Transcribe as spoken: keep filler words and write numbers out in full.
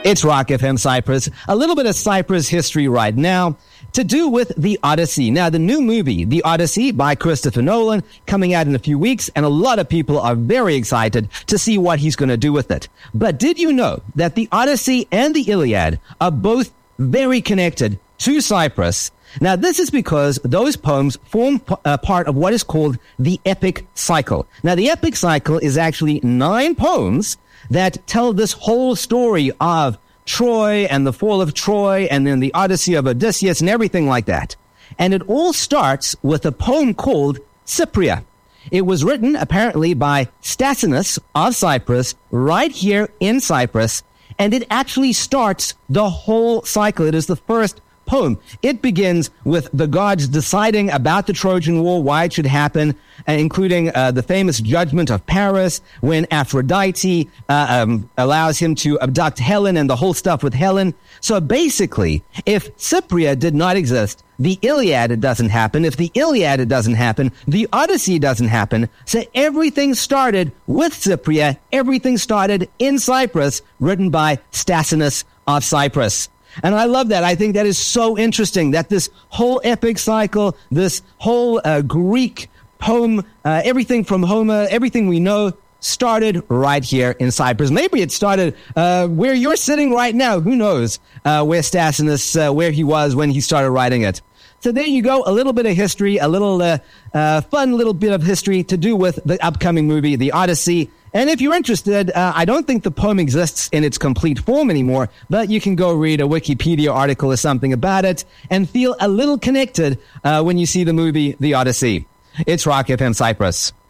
It's Rock F M Cyprus. A little bit of Cyprus history right now to do with The Odyssey. Now, the new movie, The Odyssey by Christopher Nolan, coming out in a few weeks, and a lot of people are very excited to see what he's going to do with it. But did you know that The Odyssey and the Iliad are both very connected to Cyprus? Now, this is because those poems form p- uh, part of what is called the epic cycle. Now, the epic cycle is actually nine poems that tell this whole story of Troy and the fall of Troy and then the Odyssey of Odysseus and everything like that. And it all starts with a poem called Cypria. It was written apparently by Stasinas of Cyprus right here in Cyprus, and it actually starts the whole cycle. It is the first poem. It begins with the gods deciding about the Trojan War, why it should happen, uh, including uh, the famous judgment of Paris when Aphrodite uh, um, allows him to abduct Helen and the whole stuff with Helen. So basically, if Cypria did not exist, the Iliad doesn't happen. If the Iliad doesn't happen, the Odyssey doesn't happen. So everything started with Cypria. Everything started in Cyprus, written by Stasinas of Cyprus. And I love that. I think that is so interesting that this whole epic cycle, this whole uh, Greek poem, uh, everything from Homer, everything we know, started right here in Cyprus. Maybe it started uh, where you're sitting right now. Who knows uh, where Stasinas, uh, where he was when he started writing it. So there you go, a little bit of history, a little uh, uh, fun little bit of history to do with the upcoming movie, The Odyssey. And if you're interested, uh, I don't think the poem exists in its complete form anymore, but you can go read a Wikipedia article or something about it and feel a little connected uh, when you see the movie The Odyssey. It's Rock F M Cyprus.